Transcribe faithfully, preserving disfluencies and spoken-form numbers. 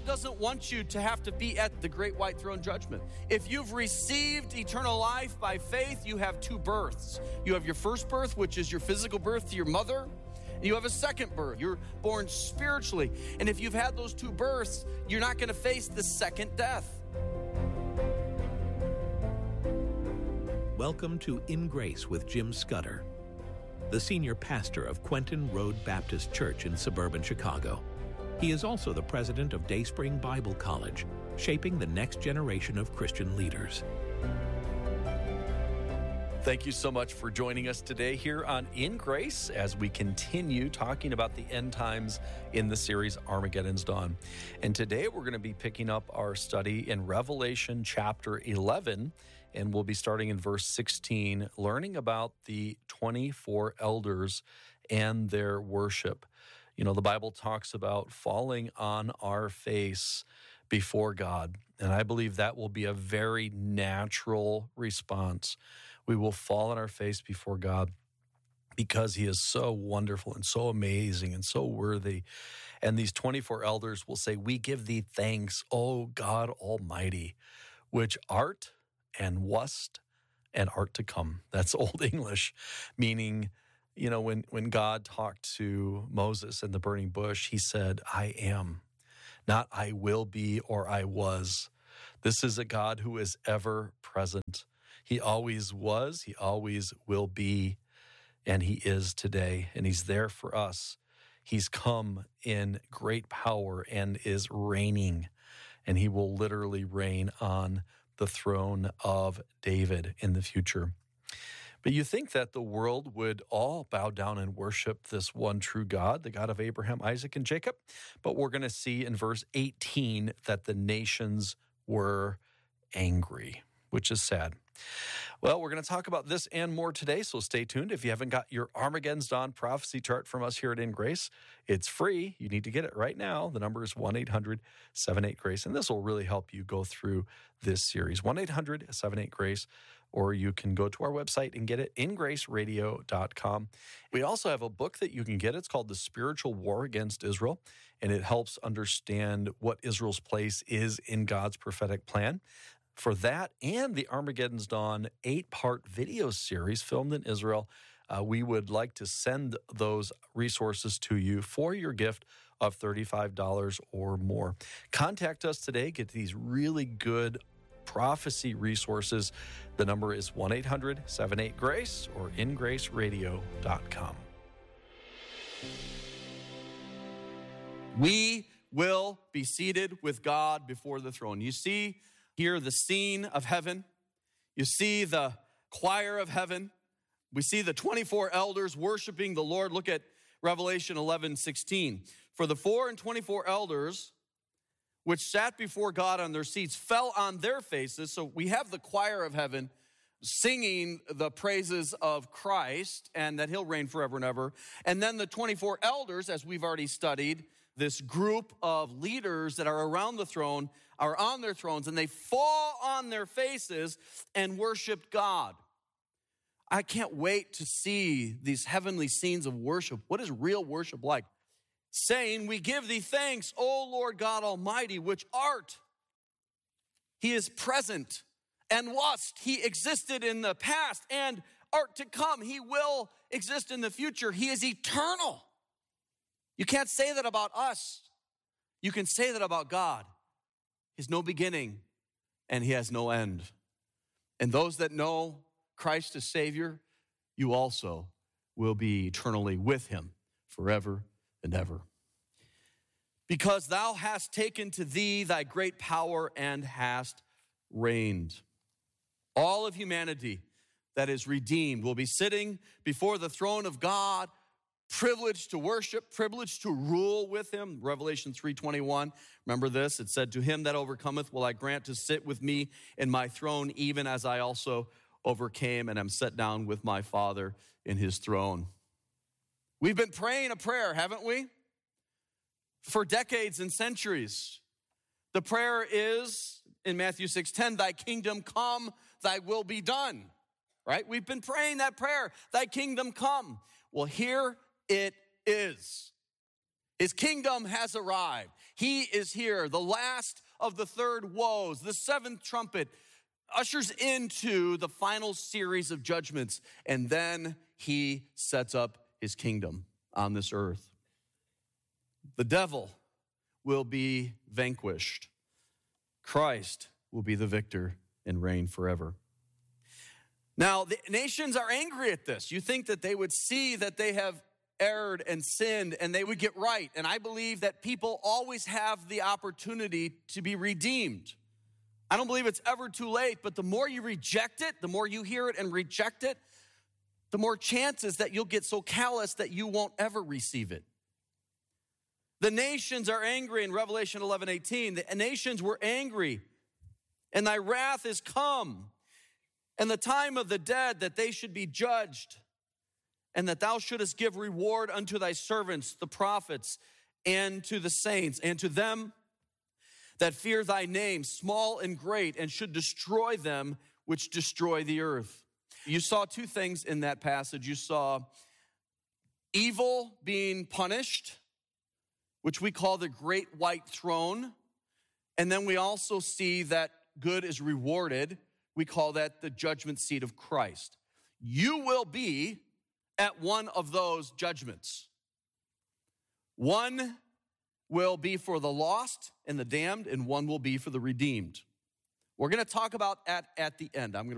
God doesn't want you to have to be at the great white throne judgment. If you've received eternal life by faith, you have two births. You have your first birth, which is your physical birth to your mother. And you have a second birth. You're born spiritually. And if you've had those two births, you're not going to face the second death. Welcome to In Grace with Jim Scudder, the senior pastor of Quentin Road Baptist Church in suburban Chicago. He is also the president of Dayspring Bible College, shaping the next generation of Christian leaders. Thank you so much for joining us today here on In Grace as we continue talking about the end times in the series Armageddon's Dawn. And today we're going to be picking up our study in Revelation chapter eleven, and we'll be starting in verse sixteen, learning about the twenty-four elders and their worship. You know, the Bible talks about falling on our face before God, and I believe that will be a very natural response. We will fall on our face before God because He is so wonderful and so amazing and so worthy. And these twenty-four elders will say, "We give Thee thanks, O God Almighty, which art and wast and art to come." That's Old English, meaning, you know, when, when God talked to Moses in the burning bush, He said, "I am," not "I will be" or "I was." This is a God who is ever present. He always was, He always will be, and He is today, and He's there for us. He's come in great power and is reigning, and He will literally reign on the throne of David in the future. But you think that the world would all bow down and worship this one true God, the God of Abraham, Isaac, and Jacob? But we're going to see in verse eighteen that the nations were angry, which is sad. Well, we're going to talk about this and more today, so stay tuned. If you haven't got your Armageddon's Dawn prophecy chart from us here at In Grace, it's free. You need to get it right now. The number is one eight hundred seven eight GRACE, and this will really help you go through this series, one eight hundred seven eight GRACE, or you can go to our website and get it, in grace radio dot com. We also have a book that you can get. It's called The Spiritual War Against Israel, and it helps understand what Israel's place is in God's prophetic plan. For that and the Armageddon's Dawn eight-part video series filmed in Israel, uh, we would like to send those resources to you for your gift of thirty-five dollars or more. Contact us today. Get these really good prophecy resources. The number is one eight hundred seven eight GRACE or in grace radio dot com. We will be seated with God before the throne. You see here the scene of heaven. You see the choir of heaven. We see the twenty-four elders worshiping the Lord. Look at Revelation eleven sixteen. For the four and twenty-four elders which sat before God on their seats fell on their faces. So we have the choir of heaven singing the praises of Christ and that He'll reign forever and ever. And then the twenty-four elders, as we've already studied, this group of leaders that are around the throne are on their thrones, and they fall on their faces and worship God. I can't wait to see these heavenly scenes of worship. What is real worship like? Saying, "We give Thee thanks, O Lord God Almighty, which art." He is present and wast. He existed in the past and art to come. He will exist in the future. He is eternal. You can't say that about us. You can say that about God. He has no beginning and He has no end. And those that know Christ as Savior, you also will be eternally with Him forever and ever. Because Thou hast taken to Thee Thy great power and hast reigned. All of humanity that is redeemed will be sitting before the throne of God, privileged to worship, privileged to rule with Him. Revelation three twenty-one. Remember this? It said, "To him that overcometh will I grant to sit with me in my throne, even as I also overcame and am set down with my Father in His throne." We've been praying a prayer, haven't we? For decades and centuries. The prayer is, in Matthew six ten, "Thy kingdom come, Thy will be done." Right? We've been praying that prayer, "Thy kingdom come." Well, here it is. His kingdom has arrived. He is here. The last of the third woes, the seventh trumpet, ushers into the final series of judgments, and then he sets up his kingdom on this earth. The devil will be vanquished. Christ will be the victor and reign forever. Now, the nations are angry at this. You think that they would see that they have erred and sinned and they would get right. And I believe that people always have the opportunity to be redeemed. I don't believe it's ever too late, but the more you reject it, the more you hear it and reject it, the more chances that you'll get so callous that you won't ever receive it. The nations are angry in Revelation eleven eighteen. The nations were angry, and thy wrath is come, and the time of the dead that they should be judged, and that thou shouldest give reward unto thy servants, the prophets, and to the saints, and to them that fear thy name, small and great, and should destroy them which destroy the earth. You saw two things in that passage. You saw evil being punished, which we call the great white throne. And then we also see that good is rewarded. We call that the judgment seat of Christ. You will be at one of those judgments. One will be for the lost and the damned, and one will be for the redeemed. We're going to talk about at, at the end. I'm going to